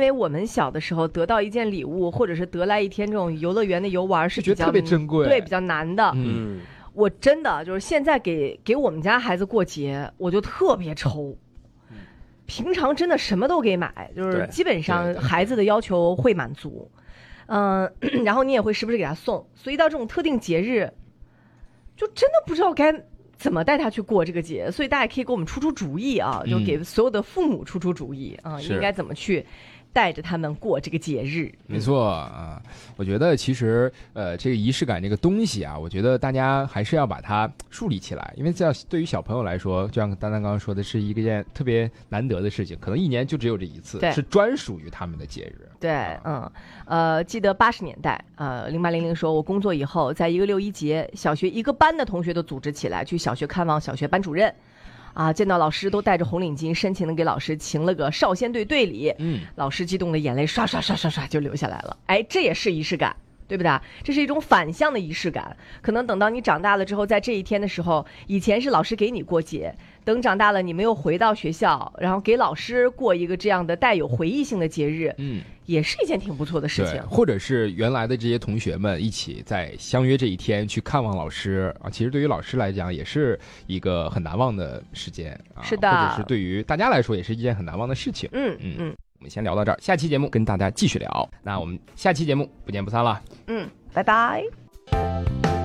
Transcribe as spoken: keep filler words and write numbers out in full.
为我们小的时候得到一件礼物，或者是得来一天这种游乐园的游玩是比较觉得特别珍贵， 对，比较难的。 嗯， 我真的就是现在给给我们家孩子过节，我就特别抽。平常真的什么都给买，就是基本上孩子的要求会满足。嗯、呃，然后你也会时不时给他送，所以到这种特定节日，就真的不知道该怎么带他去过这个节，所以大家可以给我们出出主意啊，就给所有的父母出出主意啊、嗯，应该怎么去带着他们过这个节日。 没错啊，我觉得其实呃，这个仪式感这个东西啊，我觉得大家还是要把它树立起来，因为在对于小朋友来说，就像丹丹刚刚说的，是一个件特别难得的事情，可能一年就只有这一次，是专属于他们的节日。 对，嗯，呃，记得八十年代，呃，零八零零说，我工作以后，在一个六一节，小学一个班的同学都组织起来去小学看望小学班主任。啊！见到老师都戴着红领巾，深情的给老师请了个少先队队礼。嗯，老师激动的眼泪刷刷刷刷刷就流下来了。哎，这也是仪式感，对不对？这是一种反向的仪式感。可能等到你长大了之后，在这一天的时候，以前是老师给你过节，等长大了你没有回到学校，然后给老师过一个这样的带有回忆性的节日，嗯，也是一件挺不错的事情。 或者是原来的这些同学们一起在相约这一天去看望老师啊，其实对于老师来讲也是一个很难忘的时间啊， 是的， 或者是对于大家来说也是一件很难忘的事情。 嗯嗯嗯， 我们先聊到这儿，下期节目跟大家继续聊。那我们下期节目不见不散了。 嗯，拜拜。